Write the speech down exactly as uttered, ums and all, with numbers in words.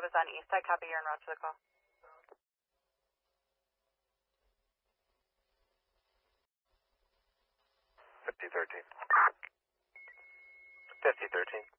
was on East Side. Copy, you're en route to the call. fifty thirteen. fifty thirteen.